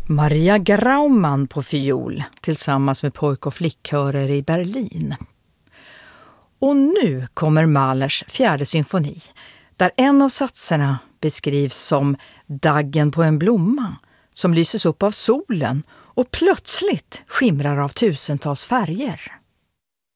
Maria Grauman på fiol tillsammans med pojk- och flickkörer i Berlin. Och nu kommer Mahlers fjärde symfoni, där en av satserna beskrivs som daggen på en blomma som lyses upp av solen och plötsligt skimrar av tusentals färger.